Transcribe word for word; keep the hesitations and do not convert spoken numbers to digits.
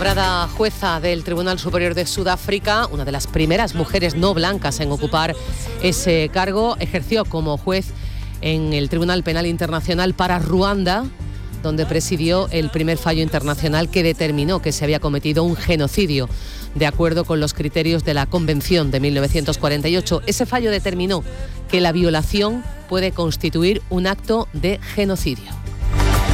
Nombrada jueza del Tribunal Superior de Sudáfrica, una de las primeras mujeres no blancas en ocupar ese cargo, ejerció como juez en el Tribunal Penal Internacional para Ruanda, donde presidió el primer fallo internacional que determinó que se había cometido un genocidio, de acuerdo con los criterios de la Convención de mil novecientos cuarenta y ocho. Ese fallo determinó que la violación puede constituir un acto de genocidio.